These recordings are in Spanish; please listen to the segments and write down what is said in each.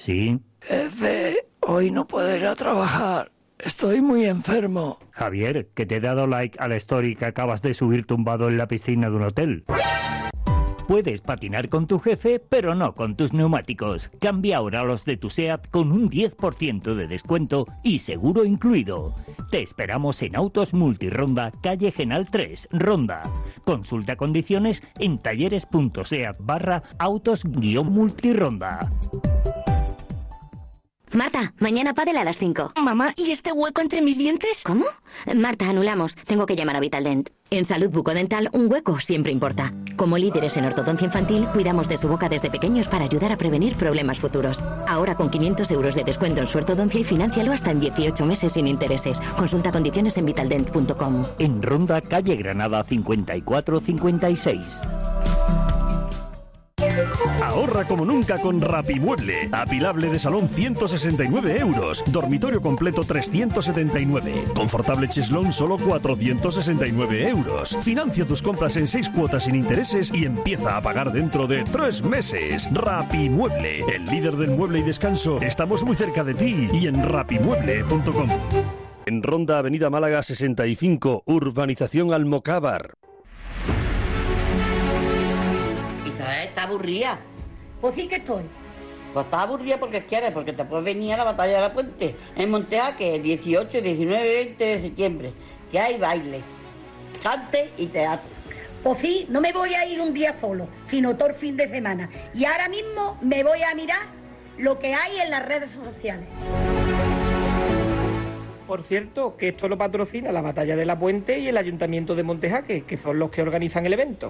¿Sí? Jefe, hoy no puedo ir a trabajar. Estoy muy enfermo. Javier, que te he dado like a la story que acabas de subir tumbado en la piscina de un hotel. Puedes patinar con tu jefe, pero no con tus neumáticos. Cambia ahora los de tu SEAT con un 10% de descuento y seguro incluido. Te esperamos en Autos Multironda, calle Genal 3, Ronda. Consulta condiciones en talleres.seat/autos-multironda. Marta, mañana pádel a las 5. Mamá, ¿y este hueco entre mis dientes? ¿Cómo? Marta, anulamos. Tengo que llamar a Vitaldent. En salud bucodental, un hueco siempre importa. Como líderes en ortodoncia infantil, cuidamos de su boca desde pequeños para ayudar a prevenir problemas futuros. Ahora con 500 euros de descuento en su ortodoncia y financialo hasta en 18 meses sin intereses. Consulta condiciones en vitaldent.com. En Ronda, calle Granada 5456. Ahorra como nunca con Rapimueble. Apilable de salón 169 euros. Dormitorio completo 379. Confortable cheslón solo 469 euros. Financia tus compras en 6 cuotas sin intereses y empieza a pagar dentro de 3 meses. Rapimueble, el líder del mueble y descanso. Estamos muy cerca de ti y en rapimueble.com. En Ronda, Avenida Málaga 65, Urbanización Almocávar. Está aburrida. Pues sí que estoy. Pues está aburrida porque quieres, porque te puedes venir a la Batalla de la Puente en Montejaque, el 18, 19 y 20 de septiembre, que hay baile, cante y teatro. Pues sí, no me voy a ir un día solo, sino todo el fin de semana. Y ahora mismo me voy a mirar lo que hay en las redes sociales. Por cierto, que esto lo patrocina la Batalla de la Puente y el Ayuntamiento de Montejaque, que son los que organizan el evento.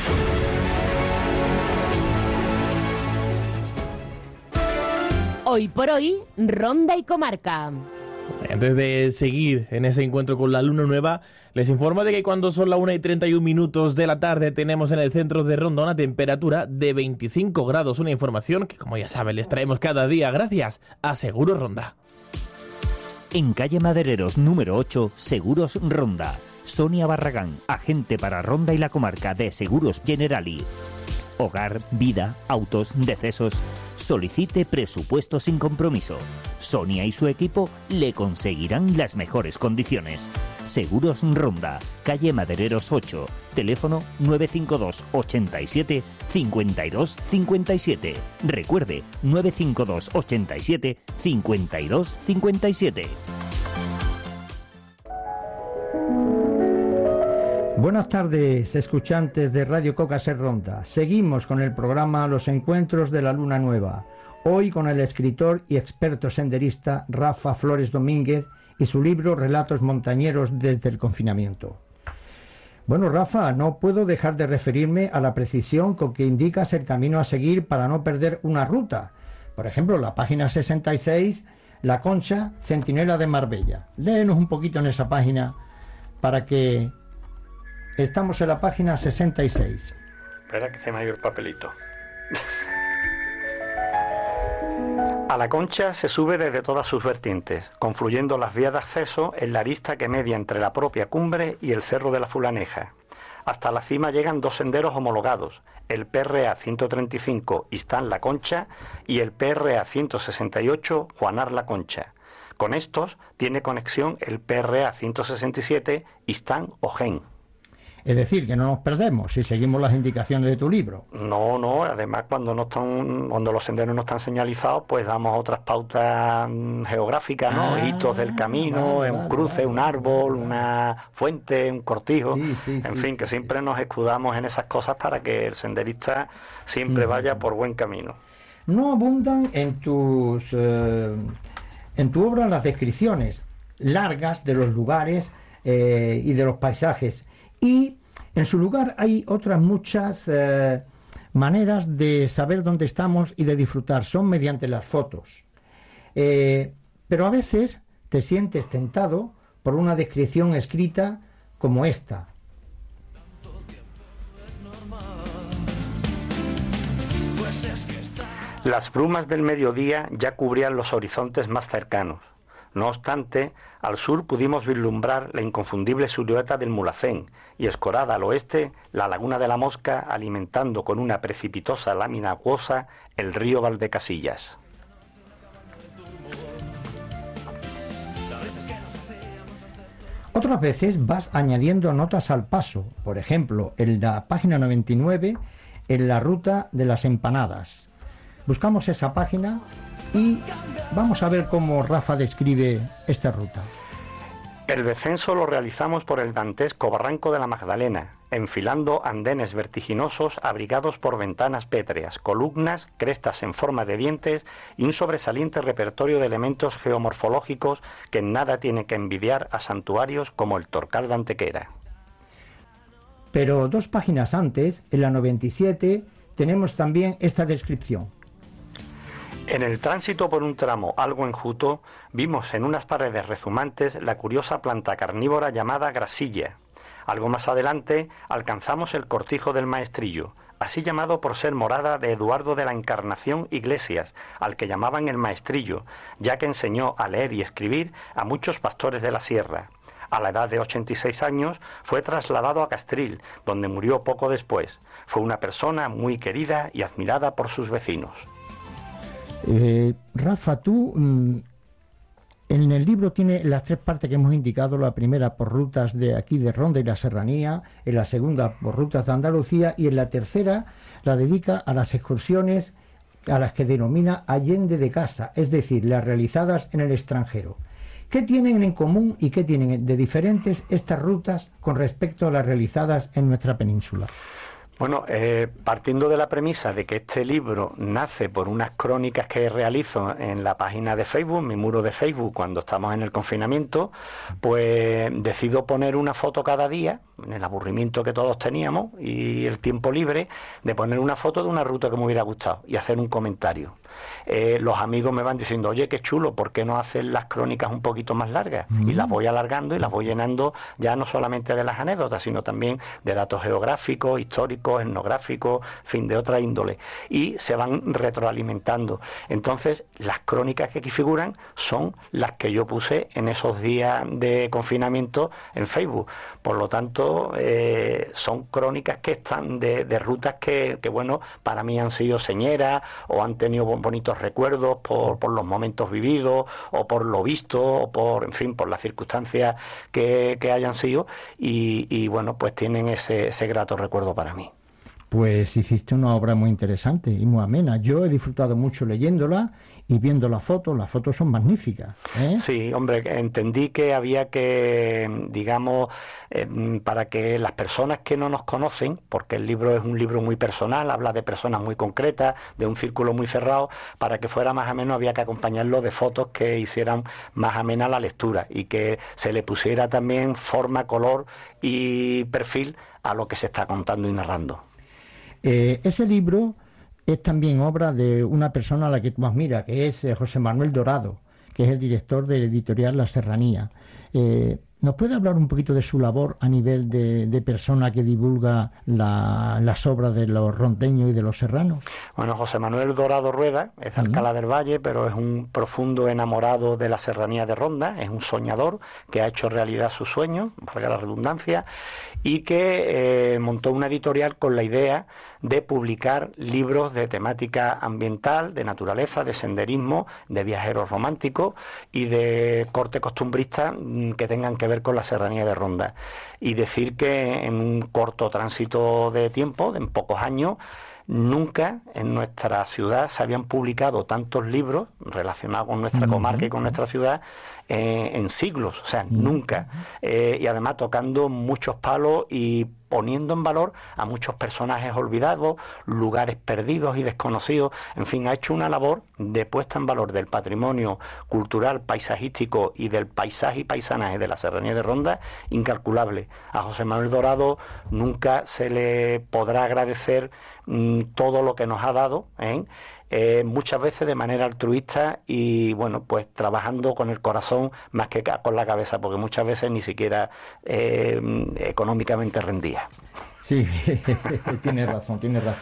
Hoy por hoy, Ronda y Comarca. Antes de seguir en ese encuentro con la luna nueva, les informo de que cuando son las 1:31 de la tarde tenemos en el centro de Ronda una temperatura de 25 grados. Una información que, como ya saben, les traemos cada día gracias a Seguros Ronda. En calle Madereros número 8, Seguros Ronda. Sonia Barragán, agente para Ronda y la Comarca de Seguros Generali. Hogar, vida, autos, decesos. Solicite presupuesto sin compromiso. Sonia y su equipo le conseguirán las mejores condiciones. Seguros Ronda, calle Madereros 8, teléfono 952 87 52 57. Recuerde, 952 87 52 57. Buenas tardes, escuchantes de Radio Coca Ser Ronda. Seguimos con el programa Los Encuentros de la Luna Nueva. Hoy con el escritor y experto senderista Rafa Flores Domínguez y su libro Relatos montañeros desde el confinamiento. Bueno, Rafa, no puedo dejar de referirme a la precisión con que indicas el camino a seguir para no perder una ruta. Por ejemplo, la página 66, La Concha, Centinela de Marbella. Léenos un poquito en esa página para que... Estamos en la página 66. Espera que se me ha ido el papelito. A la Concha se sube desde todas sus vertientes, confluyendo las vías de acceso en la arista que media entre la propia cumbre y el Cerro de la Fulaneja. Hasta la cima llegan 2 senderos homologados, el PRA 135 Istán La Concha y el PRA 168 Juanar La Concha. Con estos tiene conexión el PRA 167 Istán Ojén. Es decir, que no nos perdemos si seguimos las indicaciones de tu libro. No, además cuando los senderos no están señalizados, pues damos otras pautas geográficas, ¿no? Hitos del camino, un cruce, un árbol, una fuente, un cortijo, que siempre nos escudamos en esas cosas para que el senderista siempre vaya por buen camino. No abundan en tu obra las descripciones largas de los lugares y de los paisajes. Y en su lugar hay otras muchas maneras de saber dónde estamos y de disfrutar. Son mediante las fotos. Pero a veces te sientes tentado por una descripción escrita como esta. Las brumas del mediodía ya cubrían los horizontes más cercanos. No obstante, al sur pudimos vislumbrar la inconfundible silueta del Mulhacén y escorada al oeste la laguna de la Mosca, alimentando con una precipitosa lámina acuosa el río Valdecasillas. Otras veces vas añadiendo notas al paso, por ejemplo, en la página 99, en la ruta de las empanadas. Buscamos esa página y vamos a ver cómo Rafa describe esta ruta. El descenso lo realizamos por el dantesco Barranco de la Magdalena, enfilando andenes vertiginosos abrigados por ventanas pétreas, columnas, crestas en forma de dientes y un sobresaliente repertorio de elementos geomorfológicos que en nada tiene que envidiar a santuarios como el Torcal de Antequera. Pero 2 páginas antes, en la 97, tenemos también esta descripción. En el tránsito por un tramo algo enjuto, vimos en unas paredes rezumantes la curiosa planta carnívora llamada grasilla. Algo más adelante alcanzamos el cortijo del Maestrillo, así llamado por ser morada de Eduardo de la Encarnación Iglesias, al que llamaban el Maestrillo, ya que enseñó a leer y escribir a muchos pastores de la sierra. A la edad de 86 años fue trasladado a Castril, donde murió poco después. Fue una persona muy querida y admirada por sus vecinos. Rafa, tú en el libro tiene las 3 partes que hemos indicado, la primera por rutas de aquí de Ronda y la Serranía, en la segunda por rutas de Andalucía y en la tercera la dedica a las excursiones a las que denomina Allende de casa, es decir, las realizadas en el extranjero. ¿Qué tienen en común y qué tienen de diferentes estas rutas con respecto a las realizadas en nuestra península? Bueno, partiendo de la premisa de que este libro nace por unas crónicas que realizo en la página de Facebook, mi muro de Facebook, cuando estamos en el confinamiento, pues decido poner una foto cada día, en el aburrimiento que todos teníamos y el tiempo libre, de poner una foto de una ruta que me hubiera gustado y hacer un comentario. Los amigos me van diciendo, oye, qué chulo, ¿por qué no haces las crónicas un poquito más largas? Y las voy alargando y las voy llenando ya no solamente de las anécdotas, sino también de datos geográficos, históricos, etnográficos, en fin, de otra índole. Y se van retroalimentando. Entonces, las crónicas que aquí figuran son las que yo puse en esos días de confinamiento en Facebook. Por lo tanto, son crónicas que están de rutas que, bueno, para mí han sido señeras o han tenido bonitos recuerdos por los momentos vividos o por lo visto o por, en fin, por las circunstancias que hayan sido y bueno, pues tienen ese grato recuerdo para mí. Pues hiciste una obra muy interesante y muy amena. Yo he disfrutado mucho leyéndola y viendo las fotos son magníficas, ¿eh? Sí, hombre, entendí que había que, digamos, para que las personas que no nos conocen, porque el libro es un libro muy personal, habla de personas muy concretas, de un círculo muy cerrado, para que fuera más ameno había que acompañarlo de fotos que hicieran más amena la lectura y que se le pusiera también forma, color y perfil a lo que se está contando y narrando. Ese libro es también obra de una persona a la que tú admiras, que es José Manuel Dorado, que es el director de la editorial La Serranía. ¿Nos puede hablar un poquito de su labor a nivel de persona que divulga las obras de los rondeños y de los serranos? Bueno, José Manuel Dorado Rueda es de Alcalá del Valle, pero es un profundo enamorado de la serranía de Ronda, es un soñador que ha hecho realidad sus sueños, valga la redundancia, y que montó una editorial con la idea de publicar libros de temática ambiental, de naturaleza, de senderismo, de viajeros románticos y de corte costumbrista que tengan que ver con la serranía de Ronda. Y decir que en un corto tránsito de tiempo, en pocos años, nunca en nuestra ciudad se habían publicado tantos libros relacionados con nuestra comarca y con nuestra ciudad en siglos, o sea, nunca. Y además tocando muchos palos y poniendo en valor a muchos personajes olvidados, lugares perdidos y desconocidos. En fin, ha hecho una labor de puesta en valor del patrimonio cultural, paisajístico y del paisaje y paisanaje de la serranía de Ronda incalculable. A José Manuel Dorado nunca se le podrá agradecer todo lo que nos ha dado, muchas veces de manera altruista y bueno, pues trabajando con el corazón más que con la cabeza, porque muchas veces ni siquiera económicamente rendía. Sí, tienes razón.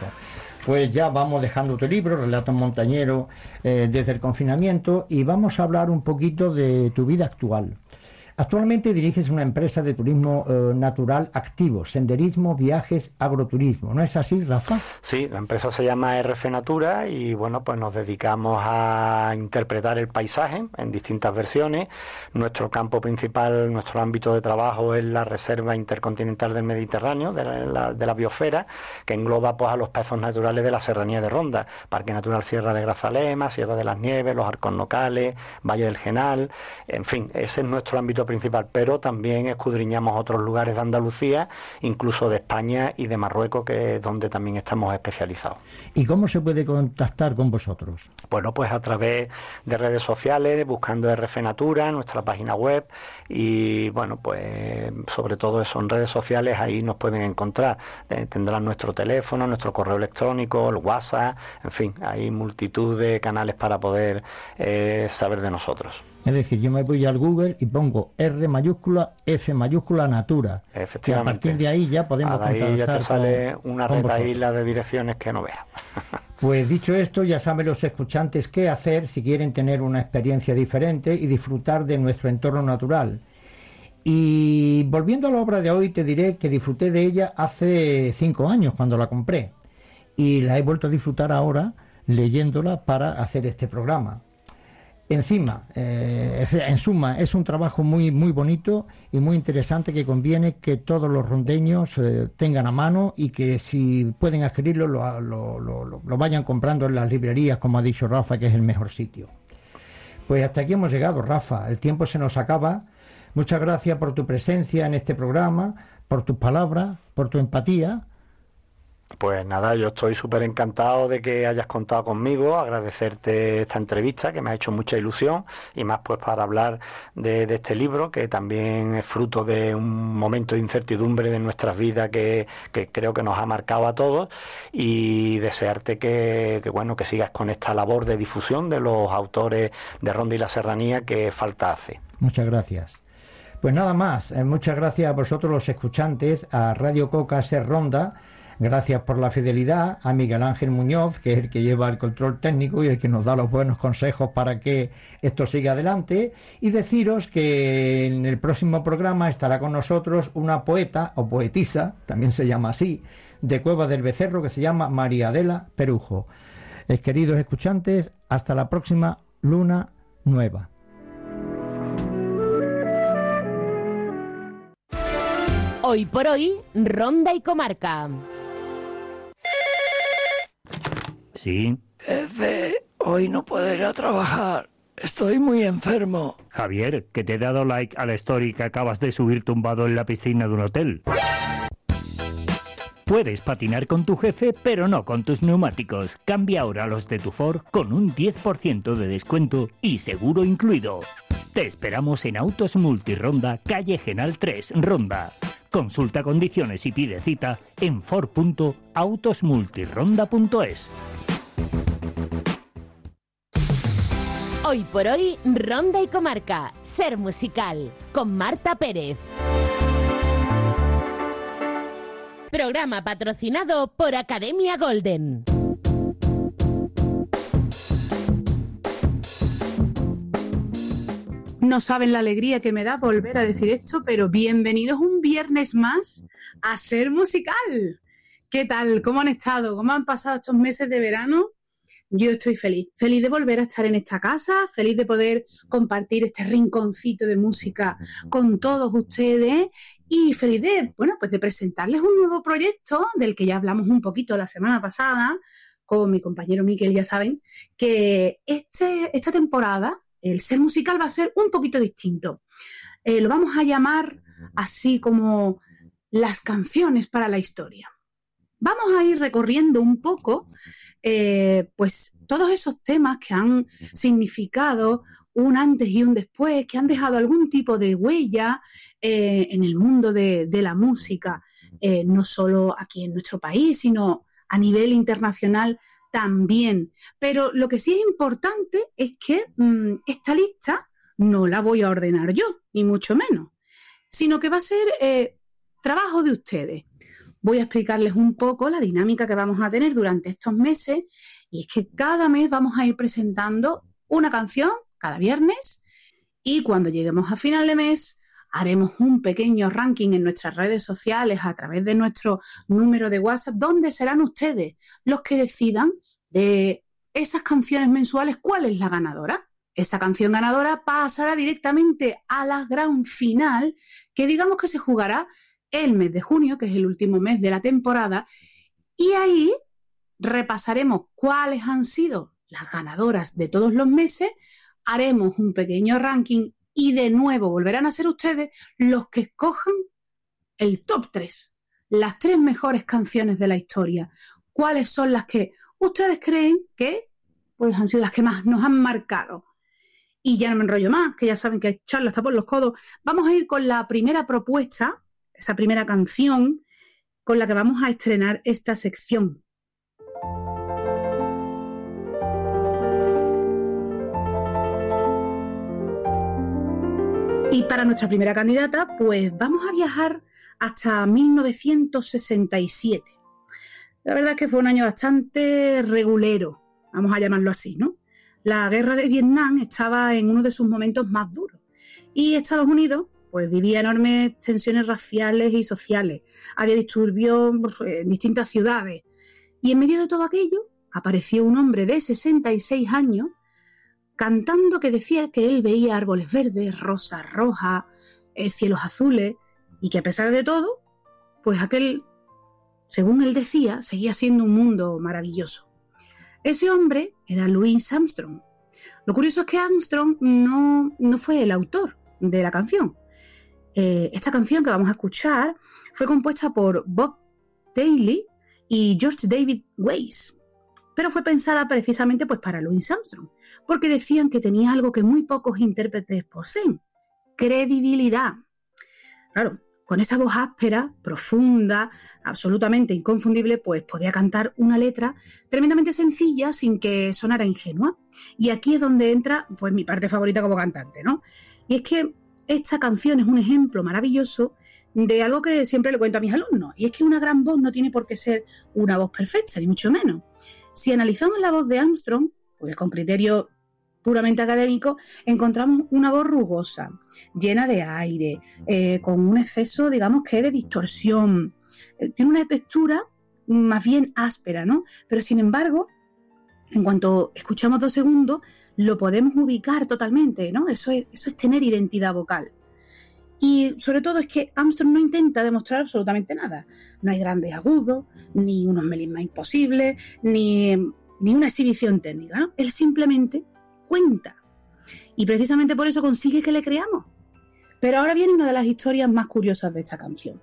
Pues ya vamos dejando tu libro, Relatos Montañeros, desde el confinamiento, y vamos a hablar un poquito de tu vida actual. Actualmente diriges una empresa de turismo natural activo, senderismo, viajes, agroturismo. ¿No es así, Rafa? Sí, la empresa se llama RF Natura y bueno, pues nos dedicamos a interpretar el paisaje en distintas versiones. Nuestro campo principal, nuestro ámbito de trabajo es la Reserva Intercontinental del Mediterráneo, de la biosfera, que engloba pues a los pezos naturales de la Serranía de Ronda, Parque Natural Sierra de Grazalema, Sierra de las Nieves, los Arcos Nocales, Valle del Genal, en fin, ese es nuestro ámbito principal, pero también escudriñamos otros lugares de Andalucía, incluso de España y de Marruecos, que es donde también estamos especializados. ¿Y cómo se puede contactar con vosotros? Bueno, pues a través de redes sociales, buscando RF Natura, nuestra página web, y bueno, pues sobre todo eso en redes sociales, ahí nos pueden encontrar. Tendrán nuestro teléfono, nuestro correo electrónico, el WhatsApp, en fin, hay multitud de canales para poder saber de nosotros. Es decir, yo me voy al Google y pongo R mayúscula, F mayúscula, Natura. Efectivamente. Y a partir de ahí ya podemos contactar. Ahí ya te sale una retaíla de direcciones que no veas. Pues dicho esto, ya saben los escuchantes qué hacer si quieren tener una experiencia diferente y disfrutar de nuestro entorno natural. Y volviendo a la obra de hoy, te diré que disfruté de ella hace 5 años cuando la compré. Y la he vuelto a disfrutar ahora leyéndola para hacer este programa. En suma, es un trabajo muy, muy bonito y muy interesante que conviene que todos los rondeños tengan a mano y que si pueden adquirirlo lo vayan comprando en las librerías, como ha dicho Rafa, que es el mejor sitio. Pues hasta aquí hemos llegado, Rafa. El tiempo se nos acaba. Muchas gracias por tu presencia en este programa, por tus palabras, por tu empatía. Pues nada, yo estoy súper encantado de que hayas contado conmigo, agradecerte esta entrevista que me ha hecho mucha ilusión y más pues para hablar de este libro que también es fruto de un momento de incertidumbre de nuestras vidas que creo que nos ha marcado a todos y desearte que sigas con esta labor de difusión de los autores de Ronda y la Serranía que falta hace. Muchas gracias. Pues nada más, muchas gracias a vosotros los escuchantes, a Radio Coca Ser Ronda. Gracias por la fidelidad, a Miguel Ángel Muñoz, que es el que lleva el control técnico y el que nos da los buenos consejos para que esto siga adelante. Y deciros que en el próximo programa estará con nosotros una poeta o poetisa, también se llama así, de Cueva del Becerro, que se llama María Adela Perujo. Queridos escuchantes, hasta la próxima luna nueva. Hoy por hoy, Ronda y Comarca. Sí. Jefe, hoy no puedo ir a trabajar. Estoy muy enfermo. Javier, que te he dado like a la story que acabas de subir tumbado en la piscina de un hotel. Puedes patinar con tu jefe, pero no con tus neumáticos. Cambia ahora los de tu Ford con un 10% de descuento y seguro incluido. Te esperamos en Autos Multironda, calle Genal 3, Ronda. Consulta condiciones y pide cita en ford.autosmultironda.es. Hoy por hoy, Ronda y Comarca, Ser Musical, con Marta Pérez. Programa patrocinado por Academia Golden. No saben la alegría que me da volver a decir esto, pero bienvenidos un viernes más a Ser Musical. ¿Qué tal? ¿Cómo han estado? ¿Cómo han pasado estos meses de verano? Yo estoy feliz de volver a estar en esta casa, feliz de poder compartir este rinconcito de música con todos ustedes y feliz de, de presentarles un nuevo proyecto del que ya hablamos un poquito la semana pasada con mi compañero Miquel. Ya saben que esta temporada el Ser Musical va a ser un poquito distinto. Lo vamos a llamar así como las canciones para la historia. Vamos a ir recorriendo un poco pues todos esos temas que han significado un antes y un después, que han dejado algún tipo de huella en el mundo de la música, no solo aquí en nuestro país, sino a nivel internacional también. Pero lo que sí es importante es que esta lista no la voy a ordenar yo, ni mucho menos, sino que va a ser trabajo de ustedes. Voy a explicarles un poco la dinámica que vamos a tener durante estos meses, y es que cada mes vamos a ir presentando una canción cada viernes, y cuando lleguemos a final de mes haremos un pequeño ranking en nuestras redes sociales a través de nuestro número de WhatsApp, donde serán ustedes los que decidan de esas canciones mensuales cuál es la ganadora. Esa canción ganadora pasará directamente a la gran final, que digamos que se jugará el mes de junio, que es el último mes de la temporada, y ahí repasaremos cuáles han sido las ganadoras de todos los meses, haremos un pequeño ranking y de nuevo volverán a ser ustedes los que escojan el top 3, las 3 mejores canciones de la historia. ¿Cuáles son las que ustedes creen que pues, han sido las que más nos han marcado? Y ya no me enrollo más, que ya saben que charla está por los codos. Vamos a ir con la primera propuesta, esa primera canción con la que vamos a estrenar esta sección. Y para nuestra primera candidata, pues vamos a viajar hasta 1967. La verdad es que fue un año bastante regulero, vamos a llamarlo así, ¿no? La guerra de Vietnam estaba en uno de sus momentos más duros y Estados Unidos pues vivía enormes tensiones raciales y sociales. Había disturbios en distintas ciudades y en medio de todo aquello apareció un hombre de 66 años cantando que decía que él veía árboles verdes, rosas rojas, cielos azules y que a pesar de todo, pues aquel, según él decía, seguía siendo un mundo maravilloso. Ese hombre era Louis Armstrong. Lo curioso es que Armstrong no fue el autor de la canción. Esta canción que vamos a escuchar fue compuesta por Bob Daly y George David Weiss, pero fue pensada precisamente pues, para Louis Armstrong, porque decían que tenía algo que muy pocos intérpretes poseen: credibilidad. Claro, con esa voz áspera, profunda, absolutamente inconfundible, pues podía cantar una letra tremendamente sencilla sin que sonara ingenua. Y aquí es donde entra pues mi parte favorita como cantante, ¿no? Y es que esta canción es un ejemplo maravilloso de algo que siempre le cuento a mis alumnos, y es que una gran voz no tiene por qué ser una voz perfecta, ni mucho menos. Si analizamos la voz de Armstrong, pues con criterio puramente académico, encontramos una voz rugosa, llena de aire, con un exceso, digamos que de distorsión. Tiene una textura más bien áspera, ¿no? Pero sin embargo, en cuanto escuchamos 2 segundos, lo podemos ubicar totalmente, ¿no? Eso es tener identidad vocal. Y sobre todo es que Armstrong no intenta demostrar absolutamente nada. No hay grandes agudos, ni unos melismas imposibles, ni una exhibición técnica, ¿no? Él simplemente cuenta. Y precisamente por eso consigue que le creamos. Pero ahora viene una de las historias más curiosas de esta canción.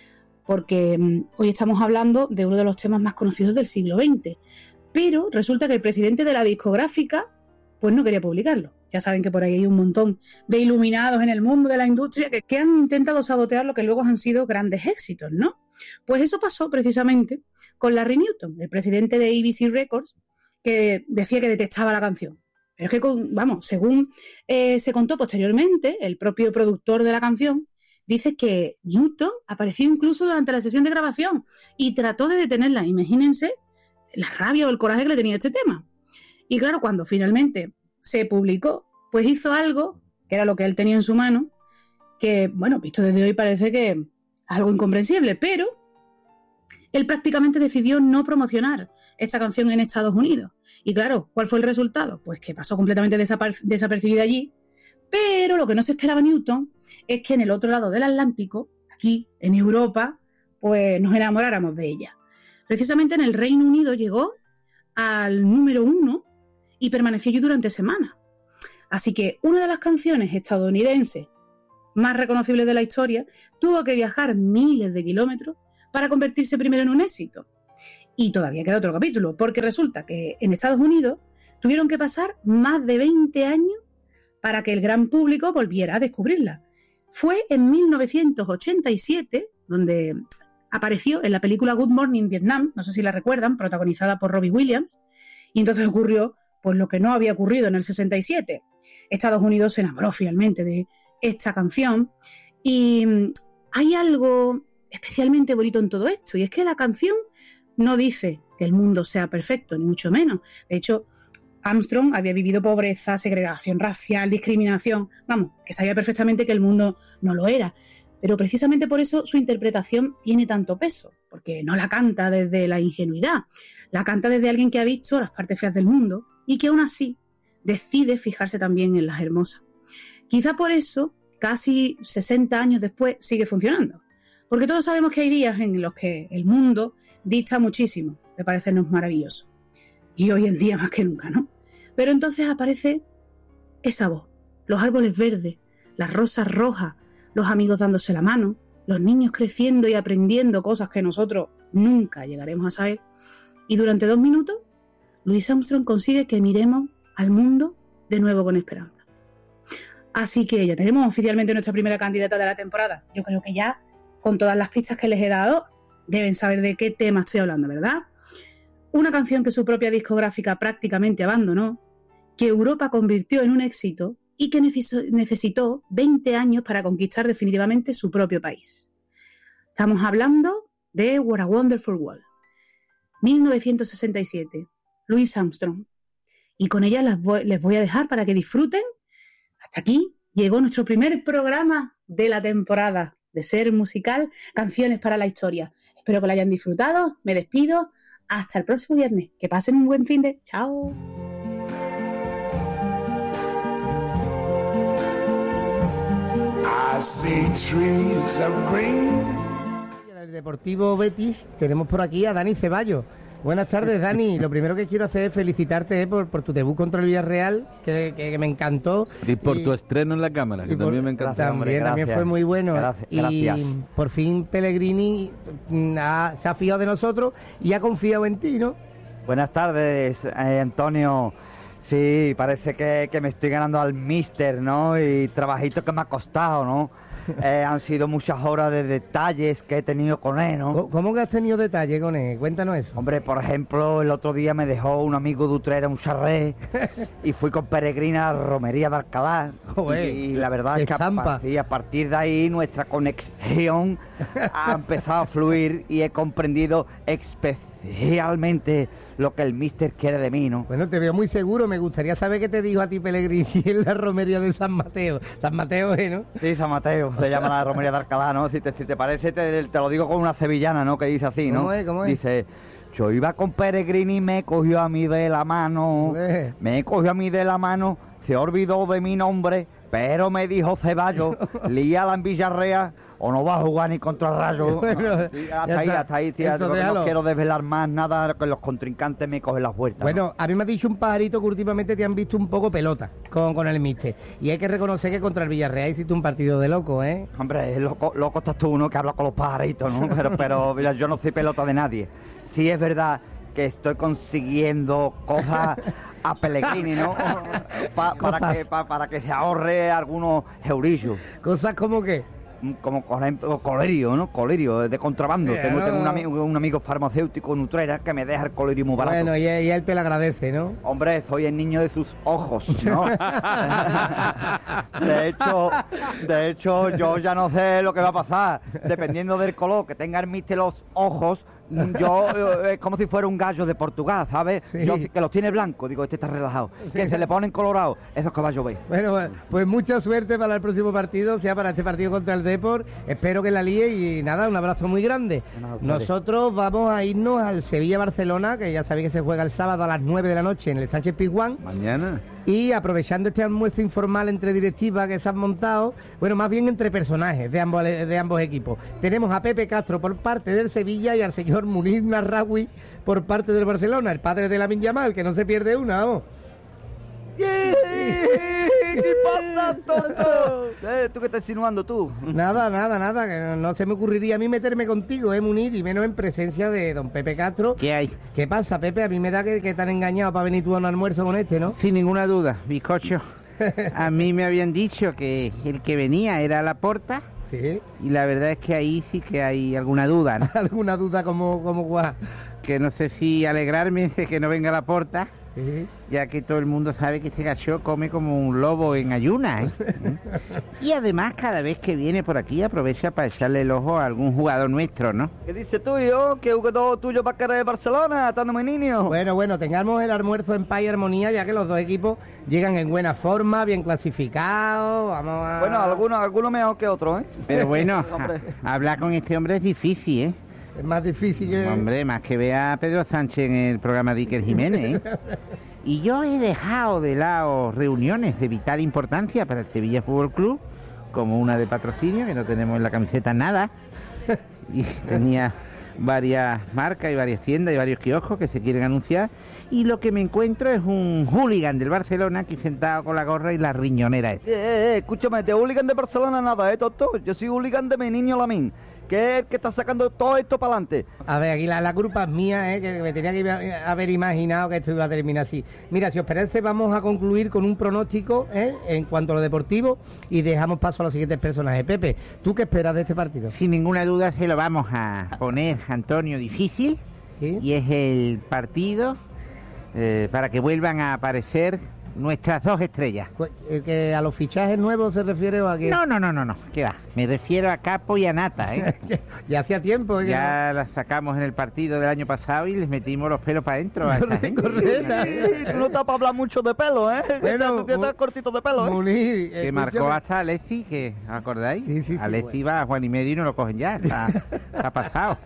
Porque hoy estamos hablando de uno de los temas más conocidos del siglo XX. Pero resulta que el presidente de la discográfica pues no quería publicarlo. Ya saben que por ahí hay un montón de iluminados en el mundo de la industria que han intentado sabotear lo que luego han sido grandes éxitos, ¿no? Pues eso pasó precisamente con Larry Newton, el presidente de ABC Records, que decía que detestaba la canción. Pero es que, según se contó posteriormente, el propio productor de la canción dice que Newton apareció incluso durante la sesión de grabación y trató de detenerla. Imagínense la rabia o el coraje que le tenía este tema. Y claro, cuando finalmente se publicó, pues hizo algo, que era lo que él tenía en su mano, que, bueno, visto desde hoy parece que es algo incomprensible, pero él prácticamente decidió no promocionar esta canción en Estados Unidos. Y claro, ¿cuál fue el resultado? Pues que pasó completamente desapercibida allí, pero lo que no se esperaba Newton es que en el otro lado del Atlántico, aquí en Europa, pues nos enamoráramos de ella. Precisamente en el Reino Unido llegó al número 1 y permaneció allí durante semanas. Así que una de las canciones estadounidenses más reconocibles de la historia tuvo que viajar miles de kilómetros para convertirse primero en un éxito. Y todavía queda otro capítulo, porque resulta que en Estados Unidos tuvieron que pasar más de 20 años para que el gran público volviera a descubrirla. Fue en 1987 donde apareció en la película Good Morning Vietnam, no sé si la recuerdan, protagonizada por Robbie Williams, y entonces ocurrió pues lo que no había ocurrido en el 67. Estados Unidos se enamoró finalmente de esta canción y hay algo especialmente bonito en todo esto, y es que la canción no dice que el mundo sea perfecto, ni mucho menos. De hecho, Armstrong había vivido pobreza, segregación racial, discriminación, vamos, que sabía perfectamente que el mundo no lo era. Pero precisamente por eso su interpretación tiene tanto peso, porque no la canta desde la ingenuidad, la canta desde alguien que ha visto las partes feas del mundo y que aún así decide fijarse también en las hermosas. Quizá por eso, casi 60 años después, sigue funcionando, porque todos sabemos que hay días en los que el mundo dista muchísimo de parecernos maravilloso, y hoy en día más que nunca, ¿no? Pero entonces aparece esa voz, los árboles verdes, las rosas rojas, los amigos dándose la mano, los niños creciendo y aprendiendo cosas que nosotros nunca llegaremos a saber. Y durante 2 minutos, Louis Armstrong consigue que miremos al mundo de nuevo con esperanza. Así que ya tenemos oficialmente nuestra primera candidata de la temporada. Yo creo que ya, con todas las pistas que les he dado, deben saber de qué tema estoy hablando, ¿verdad? Una canción que su propia discográfica prácticamente abandonó, que Europa convirtió en un éxito y que necesitó 20 años para conquistar definitivamente su propio país. Estamos hablando de What a Wonderful World, 1967, Louis Armstrong. Y con ella les voy a dejar para que disfruten. Hasta aquí llegó nuestro primer programa de la temporada de Ser Musical, Canciones para la Historia. Espero que lo hayan disfrutado. Me despido. Hasta el próximo viernes. Que pasen un buen fin de... ¡Chao! I see trees of green. En el Deportivo Betis tenemos por aquí a Dani Ceballos. Buenas tardes, Dani. Lo primero que quiero hacer es felicitarte por tu debut contra el Villarreal, que me encantó. Y por tu estreno en la cámara, que también me encantó. También gracias. Fue muy bueno. Gracias. Y por fin Pellegrini se ha fiado de nosotros y ha confiado en ti, ¿no? Buenas tardes, Antonio. Sí, parece que me estoy ganando al míster, ¿no? Y trabajito que me ha costado, ¿no? Han sido muchas horas de detalles que he tenido con él, ¿no? ¿Cómo que has tenido detalles con él? Cuéntanos eso. Hombre, por ejemplo, el otro día me dejó un amigo de Utrera un charré y fui con Peregrina a la romería de Alcalá. Y la verdad es que a partir de ahí nuestra conexión ha empezado a fluir y he comprendido especialmente lo que el míster quiere de mí, ¿no? Bueno, te veo muy seguro. Me gustaría saber qué te dijo a ti Pellegrini en la romería de San Mateo. San Mateo, ¿no? Sí, San Mateo. Se llama la romería de Alcalá, ¿no? Si te parece, te lo digo con una sevillana, ¿no? Que dice así, ¿no? ¿Cómo es? Dice... Yo iba con Peregrini y me cogió a mí de la mano. Me cogió a mí de la mano. Se olvidó de mi nombre, pero me dijo Ceballos, líala en Villarreal o no va a jugar ni contra Rayo. Bueno, sí, hasta ahí, tía. No quiero desvelar más nada, que los contrincantes me cogen las vueltas. Bueno, ¿no? A mí me ha dicho un pajarito que últimamente te han visto un poco pelota con el míster. Y hay que reconocer que contra el Villarreal hiciste un partido de loco, ¿eh? Hombre, loco estás tú, ¿no? Que hablas con los pajaritos, ¿no? Pero mira, yo no soy pelota de nadie. Sí es verdad que estoy consiguiendo cosas a Pellegrini, ¿no? Para que se ahorre algunos eurillos. ¿Cosas como qué? Como por ejemplo colerio, ¿no? Colerio de contrabando. Tengo un amigo farmacéutico en Utrera que me deja el colerio muy barato. Bueno, y él te lo agradece, ¿no? Hombre, soy el niño de sus ojos, ¿no? de hecho, yo ya no sé lo que va a pasar. Dependiendo del color que tenga el míster los ojos, yo es como si fuera un gallo de Portugal, ¿sabes? Sí. Yo que los tiene blancos, digo, este está relajado. Sí. Que se le ponen colorados, esos caballos veis. Bueno, pues mucha suerte para el próximo partido, sea para este partido contra el Depor. Espero que la líe y nada, un abrazo muy grande. Nosotros vamos a irnos al Sevilla-Barcelona, que ya sabéis que se juega el sábado a las 9 de la noche en el Sánchez-Pizjuán. Mañana. Y aprovechando este almuerzo informal entre directivas que se han montado, bueno, más bien entre personajes de ambos equipos. Tenemos a Pepe Castro por parte del Sevilla y al señor Muniz Narraoui por parte del Barcelona, el padre de Lamine Yamal, que no se pierde una, vamos. ¿Qué pasa, tonto? ¿Tú qué estás insinuando tú? Nada, que no se me ocurriría a mí meterme contigo, Muniz, y menos en presencia de don Pepe Castro. ¿Qué hay? ¿Qué pasa, Pepe? A mí me da que te han engañado para venir tú a un almuerzo con este, ¿no? Sin ninguna duda, bizcocho. A mí me habían dicho que el que venía era Laporta. Sí. Y la verdad es que ahí sí que hay alguna duda, ¿no? ¿Alguna duda como guau? Que no sé si alegrarme de que no venga Laporta ya que todo el mundo sabe que este gacho come como un lobo en ayunas, ¿eh? Y además, cada vez que viene por aquí, aprovecha para echarle el ojo a algún jugador nuestro, ¿no? ¿Qué dices tú, yo? ¿Qué jugador tuyo para cara de Barcelona, estando muy niño? Bueno, tengamos el almuerzo en paz y armonía, ya que los dos equipos llegan en buena forma, bien clasificados, vamos a... Bueno, algunos mejor que otros, ¿eh? Pero bueno, hablar con este hombre es difícil, ¿eh? Es más difícil que... Hombre, más que vea a Pedro Sánchez en el programa de Iker Jiménez, ¿eh? Y yo he dejado de lado reuniones de vital importancia para el Sevilla Fútbol Club, como una de patrocinio, que no tenemos en la camiseta nada, y tenía varias marcas y varias tiendas y varios kioscos que se quieren anunciar, y lo que me encuentro es un hooligan del Barcelona aquí sentado con la gorra y la riñonera esta. Escúchame, de hooligan de Barcelona nada, tonto. Yo soy hooligan de mi niño Lamín, que es el que está sacando todo esto para adelante. A ver, aquí la culpa es mía, que me tenía que haber imaginado que esto iba a terminar así. Mira, si os parece, vamos a concluir con un pronóstico en cuanto a lo deportivo y dejamos paso a los siguientes personajes. Pepe, ¿tú qué esperas de este partido? Sin ninguna duda se lo vamos a poner, Antonio, difícil, ¿sí? Y es el partido para que vuelvan a aparecer nuestras dos estrellas. ¿Que a los fichajes nuevos se refiere o a qué? No, ¿qué va? Me refiero a Capo y a Nata, ¿eh? Ya hacía tiempo. Ya las sacamos en el partido del año pasado y les metimos los pelos para adentro. Tú no estás para hablar mucho de pelo, ¿eh? Bueno, tú estás cortito de pelo, ¿eh? Munir, que marcó hasta Alexi, que ¿acordáis? Sí, Alexi va a Juan y medio y no lo cogen ya, está pasado.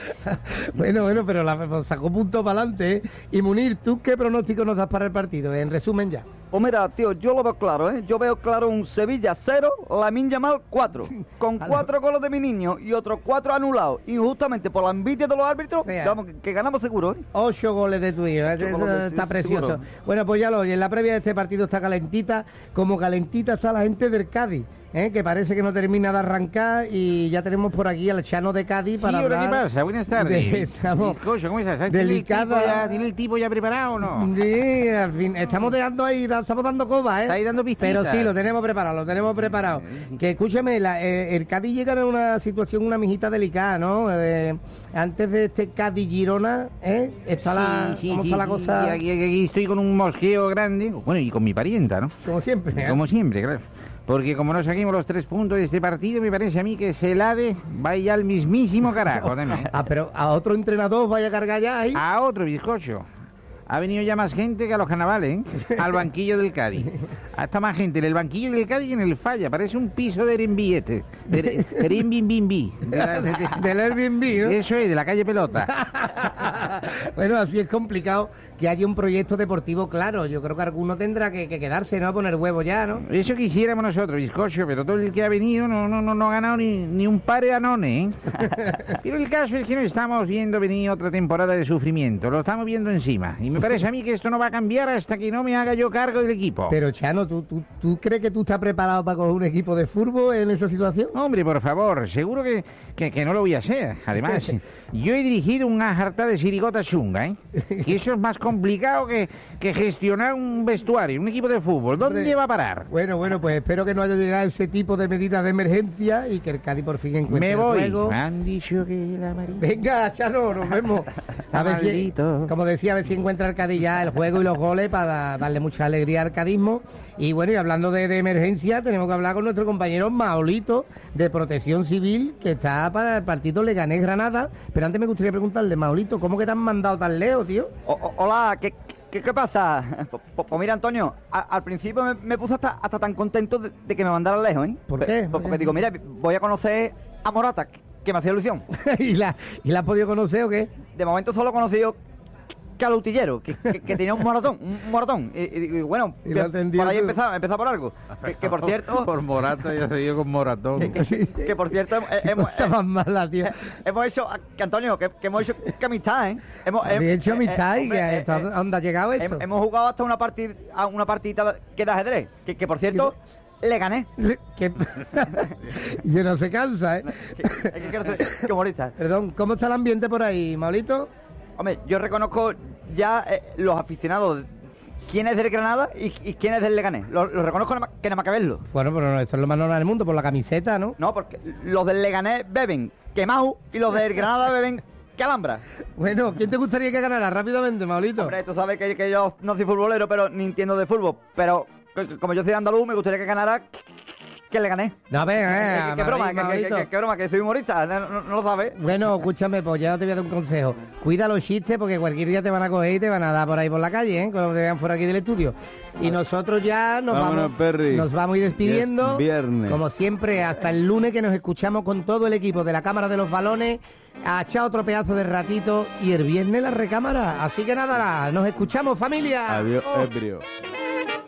Bueno, pero sacó punto para adelante, ¿eh? Y Munir, ¿tú qué pronóstico nos das para el partido? En resumen ya. Pues mira, tío, yo lo veo claro, ¿eh? Yo veo claro un Sevilla 0, Lamine Yamal 4, con 4 goles de mi niño y otros 4 anulados. Y justamente por la envidia de los árbitros, vamos, que ganamos seguro, ¿eh? 8 goles de tu hijo, eso está precioso. Seguro. Bueno, pues ya lo oye, en la previa de este partido está calentita, como calentita está la gente del Cádiz. Que parece que no termina de arrancar y ya tenemos por aquí al Chano de Cádiz para hablar... ¿Qué pasa? Buenas tardes. ¿Cómo estás? Delicada... ¿Tiene el tipo ya preparado o no? Sí, al fin, estamos dando coba, Está ahí dando pistas. Pero sí, lo tenemos preparado. Que escúchame, el Cádiz llega en una situación, una mijita delicada, ¿no? Antes de este Cádiz-Girona, está está la cosa... Aquí estoy con un mosqueo grande, bueno, y con mi parienta, ¿no? Como siempre. Como siempre, claro. Porque como no saquemos los 3 puntos de este partido, me parece a mí que ese Elade vaya al mismísimo carajo también. Pero a otro entrenador vaya a cargar ya ahí. A otro bizcocho. Ha venido ya más gente que a los carnavales, ¿eh? Al banquillo del Cádiz. Hasta más gente en el banquillo del Cádiz y en el Falla. Parece un piso de Airbnb este. De Airbnb. Del Airbnb, ¿no? Eso es, de la calle Pelota. Bueno, así es complicado que haya un proyecto deportivo claro. Yo creo que alguno tendrá que quedarse, ¿no? A poner huevo ya, ¿no? Eso quisiéramos nosotros, bizcocho, pero todo el que ha venido no ha ganado ni un par de anones, ¿eh? Pero el caso es que no estamos viendo venir otra temporada de sufrimiento. Lo estamos viendo encima. Y me parece a mí que esto no va a cambiar hasta que no me haga yo cargo del equipo. Pero, Chano, ¿tú crees que tú estás preparado para coger un equipo de fútbol en esa situación? Hombre, por favor, seguro que no lo voy a hacer. Además, yo he dirigido una jarta de sirigota chunga, ¿eh? Y eso es más complicado que gestionar un vestuario, un equipo de fútbol. ¿Dónde va a parar? Bueno, pues espero que no haya llegado ese tipo de medidas de emergencia y que el Cádiz por fin encuentre el juego. Me voy. Me han dicho que la María... Venga, Chano, nos vemos. Está maldito. Como decía, a ver si encuentra el Cádiz ya el juego y los goles para darle mucha alegría al cadismo. Y bueno, y hablando de emergencia, tenemos que hablar con nuestro compañero Maolito de Protección Civil, que está para el partido Leganés-Granada. Pero antes me gustaría preguntarle, Maolito, ¿cómo que te han mandado tan lejos, tío? Hola, ¿qué pasa? Pues mira, Antonio, al principio me puse hasta tan contento de que me mandaran lejos, ¿eh? ¿Por qué? Porque digo, mira, voy a conocer a Morata, que me hacía ilusión. ¿Y la has podido conocer o qué? De momento solo he conocido que al utillero, que tenía un moratón. Y bueno, por ahí empezar por algo. Que por cierto... Por Morata, ya se dio con moratón. Que por cierto, hemos hecho... Que Antonio, que hemos hecho amistad, ¿eh? Hemos hecho amistad y ¿dónde ha llegado esto? Hemos jugado hasta una partidita que de ajedrez. Que por cierto... Le gané. Y no se cansa, ¿eh? Qué humorista. Perdón, ¿cómo está el ambiente por ahí, Maulito? Hombre, yo reconozco ya los aficionados, quién es del Granada y quién es del Leganés. Lo reconozco que nada más que verlo. Bueno, pero eso es lo más normal del mundo, por la camiseta, ¿no? No, porque los del Leganés beben quemado y los del Granada beben ¿Qué Alhambra? Bueno, ¿quién te gustaría que ganara? Rápidamente, Maulito. Hombre, tú sabes que yo no soy futbolero, pero ni entiendo de fútbol. Pero como yo soy andaluz, me gustaría que ganara... ¿Quién le gané? No, a ver, ¿Qué broma? ¿Qué broma? Que soy humorista, no lo sabes. Bueno, escúchame, pues ya te voy a dar un consejo. Cuida los chistes porque cualquier día te van a coger y te van a dar por ahí por la calle, ¿eh? Cuando te vean fuera aquí del estudio. Y nosotros ya nos vamos a ir despidiendo. Es viernes. Como siempre, hasta el lunes, que nos escuchamos con todo el equipo de la Cámara de los Balones. A echar otro pedazo de ratito y el viernes la recámara. Así que nada, nos escuchamos, familia. Adiós, ebrio.